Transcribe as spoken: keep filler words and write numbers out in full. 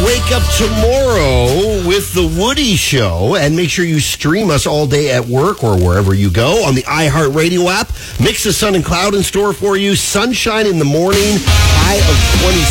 Wake up tomorrow with The Woody Show, and make sure you stream us all day at work or wherever you go on the iHeartRadio app. Mix of sun and cloud in store for you. Sunshine in the morning, high of twenty-six.